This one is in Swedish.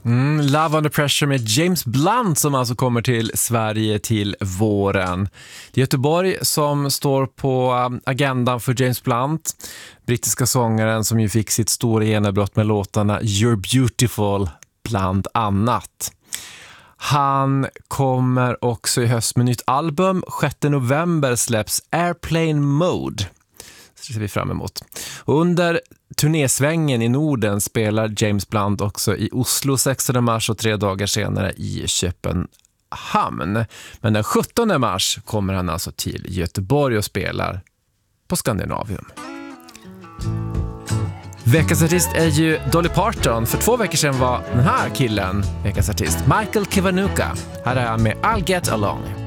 Love Under Pressure med James Blunt som alltså kommer till Sverige till våren. Det är Göteborg som står på agendan för James Blunt, brittiska sångaren som ju fick sitt stora genombrott med låtarna You're Beautiful bland annat. Han kommer också i höst med nytt album. 6 november släpps Airplane Mode. Så ser vi fram emot. Och under turnésvängen i Norden spelar James Blunt också i Oslo 16 mars och 3 dagar senare i Köpenhamn. Men den 17 mars kommer han alltså till Göteborg och spelar på Scandinavium. Veckans artist är ju Dolly Parton. För 2 veckor sedan var den här killen veckans artist, Michael Kiwanuka. Här är han med I'll Get Along.